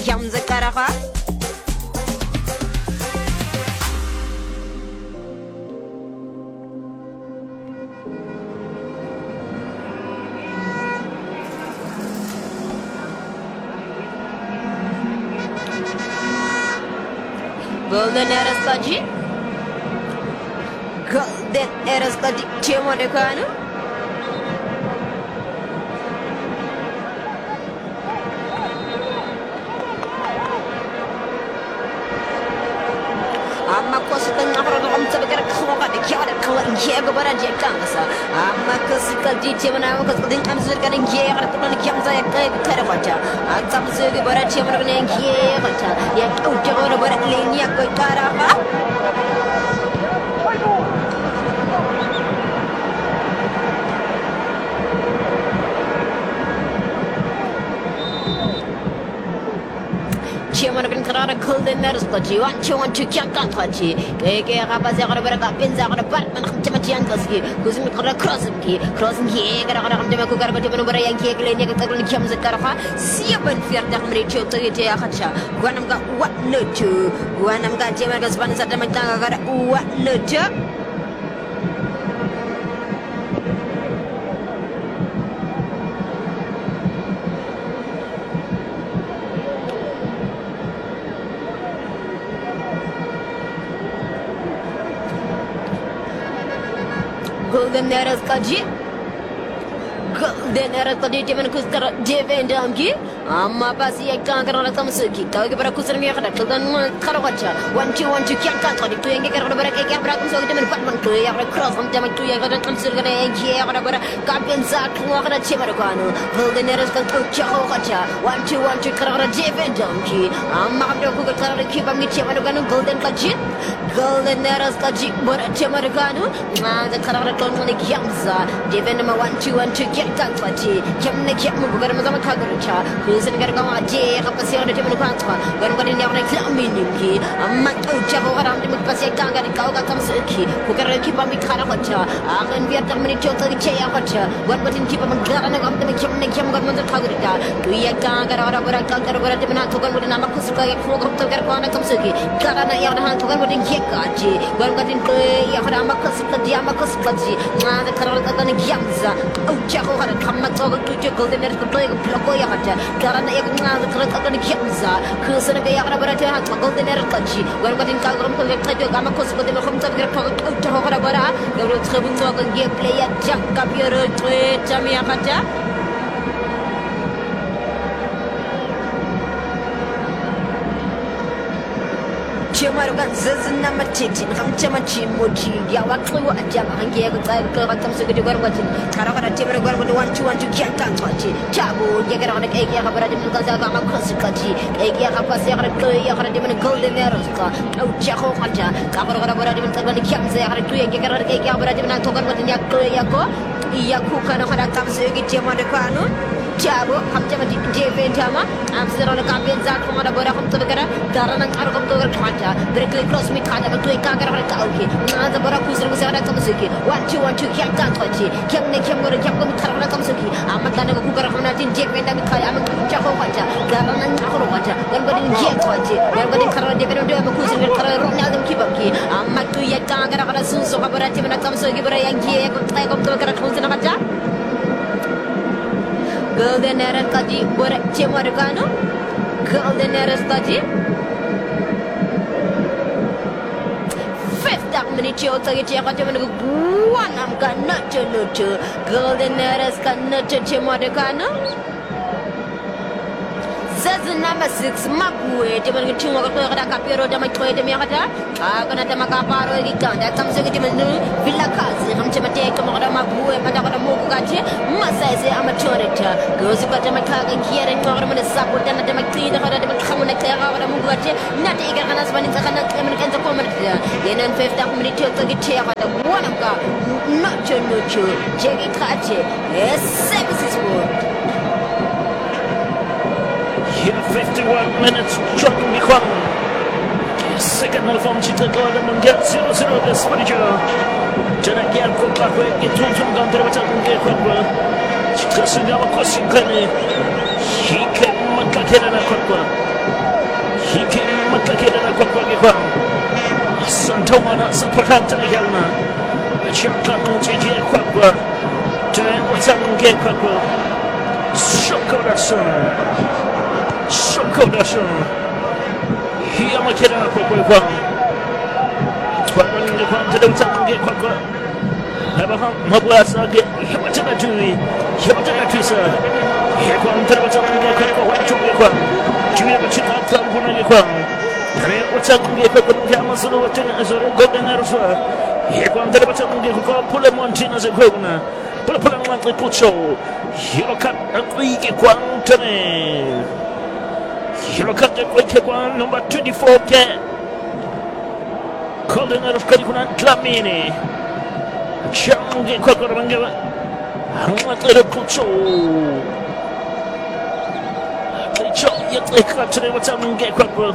Kiamza Karaha. Golden Erastaji Golden Erastaji Chemonekano Amma Costa Navarro Sabaka Koga, the Kiara, and Kiagabara Jakangasa. Amma Cosca Chimana was the Amzurka and Kiara, the Kiamza Karavata, and some Sugi Barachimana and Kiavata, yet Ujora Baralinia Kotara. Chairman of Canada called the Nerspati, want to Kiakantachi, Keke Rabazaka, Pinza, Batman, Timothy Ankoski, who's in the crossing key, Demakuka, Yankee, Kiamza Karafa, see a bun fear that Mario to Hacha, Guanam got what no to, Guanam got Jamagas Vanas at the Matanga, what no to. Golden Eraskaji Golden Eraskaji Kuskara Devendamki Amma Pasi Kankara Kamsuki Kagabara Kusami Karawacha 1 2 1 2 Kiankantoni to Yanka Brakum so them Batman to Yara Cross from them to Yaka Kamsuka and Kiara Kapenza Kuaka Chimaracano Golden Eraskaji Chahocha 1 2 1 2 Kara Devendamki Amma Kukara Kipami Chimaragano Golden Kaji Golden Eraskaji Chimaragano the Karaton Kiamza Devendama 1 2 1 2 Kiankantoni Kamne Kiamu Kagaracha who's in Gargama J. Rapasio de Timuquantwa, when what in the Claminiki, a Mato Chavo around the Mupasianga, the Kauga Kamsuki, who can keep on the Karawacha, and Vietnam Chota the Chayawacha, when what in keep on Garana of the Kim Government of Kagurita, Kuyakanga or Kakara Timanatogan with an Amakusuka, Program to Garana Kamsuki, Garana Yanahan to one in Kikaji, when what in Yamakasuka, Yamakuskaji, the Karakan Kiamza, Ochako had a Kamatoga to Golden Plakoyata. Karana Yakuna, the Karakan Kiamza, Kusanaga Yabarata, Golden Erkachi, when what in Kagam Collected Gamakos, but the home of Tahorabara, the road Trabunog and Gay player Jack Capiro, Jamiakata. Chamarugan Zazana Chitin, Hamchamachi Mochi, Yawaklu, and Jamangia, comes to the Gorbatin, Karavana Timber with 1 2 1 to Kiantanchi, Chabu, Yagan, Egia, Gazaga, Kosikachi, Egia, Pasera, Yagan, Golden Eroska, Chaho Haja, Kabarabara, Kiamza, Yagan, Yagan, Togan, Yako, Yakuka, comes to Gitamano. Chabo, Hamjama Javentama, I'm still on a campaign that from the Bora to the Garan and Karaka to the Kanta, directly cross me Kata to a Kagara Kauki, the Borakus was out of Kamsuki, 1 2 1 2 Kiantanchi, Kiamne Kiamura Kiamko Karakamsuki, I'm a kind of Kukaratin Javentamikai, I'm a Chahovata, Garan and Karawata, one but in Kiantanchi, one but in Kara Devakus and Ronald Kibaki, I'm Matu Yakagara Suso Habaratim and Kamsuki, Yankee, Type of the Karakunamata. Golden Eraskaji, Chimaragano, Golden Eraskaji. Fifth minute, Chota, one I'm gonna Golden Eraskaji, Chimaragano. Number 6, Mapue, Capiro, Damatoy, Demirata, Agana Macaparo, that comes to Villa Kazi, Hamchimate, Mapu, Madame Mokachi, Masai, amateur, goes to Macaga, here and Torment, Sapo, and the Maclean, the Macamana, the Mugachi, not eager as one in the American community. In 5th minute, to get chair, one of God, not your nuchu, Jaggy Kachi, yes, services word. Here 51 minutes, Chucking the Kwan. Second from Chita Gordon and get 0 0 the Spanish. Janakian Kokakwe, it told him down there and get Kokwa. Chita Singama Kosikane. He came Makakena Kokwa. 꽉꽉이 광 산통하나 스포한테는 향나 잠깐 지지의 꽉꽉 대우상계 꽉꽉 쇼코라서 희야마케라 꽉꽉 광 광광의 광 대우상계 꽉꽉 해봐함 마부아사게 해봤잖아 주의 해봤잖아 주사 해광 대우상계 꽉꽉 완쪽의 광 주위에 붙인 앞선 분의 광 그래 우상계 꽉꽉 야마스로 왔더니 아소를 고den하로서 해광 대우상계 꽉꽉 폴레몬티나서 꽉나 폴레몬 폴레몬 히로칸 이게 광전에 히로칸 이게 광 넘버 24개 콜드너로 거리구나 클라미니 장게 꽉꽉 만겨봐 항마트를 붙여 그렇죠 이렇게 트레버 잡는 게 꽉꽉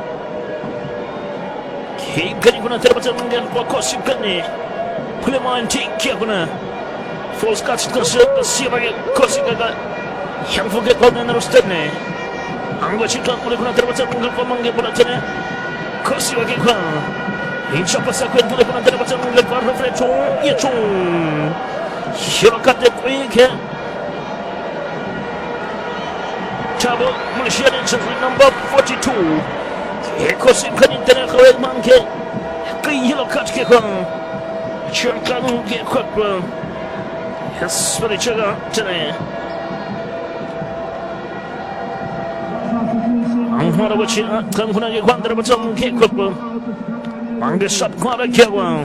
힘거리구나 트레버 잡는 게 꽉꽉 쉽겠니 플레몬티 기하구나 포스카츠 것을 시바게 거시가가 향후게 콜드너로 스텝네 안거칠까 우리구나 트레버 잡는 걸 꽉만 게 보라트네 거시가게 꽉 인천버스 왼쪽에 보는 데를 받자는 걸 바로 총 예총 히로카테 꾸이게 잡아 물시아는 전술 넘버 42 에코스칸 인터넷 거에 많게 그 히로카트게 광 잠깐 게 꽉광 스프리처가 전에 앙화라고치 강훈하게 광대를 받자는 게 꽉광 망대 샷과를 겨왕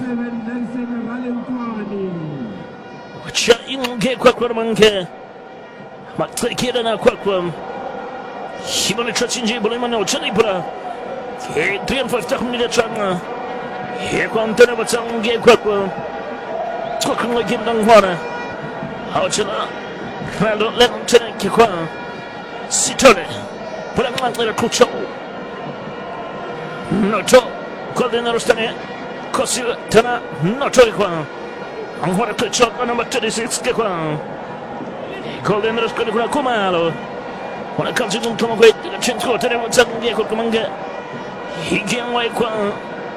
자 인게 꽉꽉한 게 막대 기다나 꽉꽉 힘을 쳐친지 보내면 어쩌니 보라 개 드리안파스타 합니다 장아 해광 떠나봤장 게 꽉꽉 꽉꽉 거 김당화나 어쩌나 라로 렌트는 기광 시터네 보랑만대를 쿠쳐 너저 콜드너로 스타네 코스가 되나 너저기 광 앙화를 끌쳐 가는 맛들이 있을게 광 콜드너로 스타네구나 고마로 오늘 감시 좀 통하고 있다 친구 때문에 작은 게 꼴끔한 게 희귀양화의 광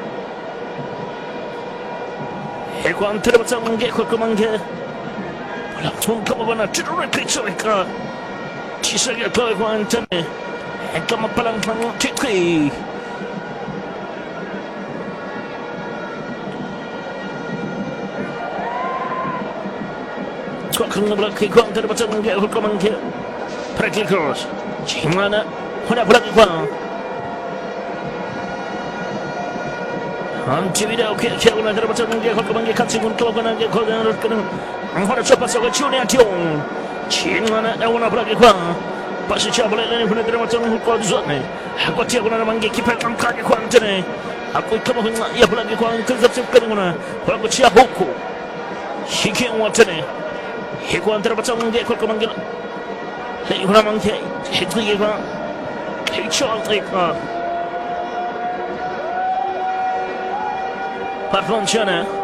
해광 때문에 작은 게 꼴끔한 게 몰라 좀 가봐봐나 찌르르 끌쳐니까 치사게 더의 광 때문에 해까만 빨랑빵 튀퀴 꽉꽉 그 광대를 받자는 게 홀까만 게 프라킬 크로스 징하나 호나 프라킬 광 암집이라 오케이 하고나 들어받자는 게 홀까만 게 같이 문도하거나 게 거대하는 끄는 앙화를 쫓아서가 지원해야 튀용 징하나 나오나 프라킬 광 빠시 차벌레는 훈에 들어받자는 홀까 주었네 하고 튀어고나 만게 기팔 깜깜하게 광전에 앞고 있다면 흥나 야프라킬 광 근섭습 끄는구나 하고 치아 호코 희귀형 왔잖아 해고한 들어봤자는 게 꼴끔한 게 해고나만 게 해뜨기가 해치어가 바쁜지않아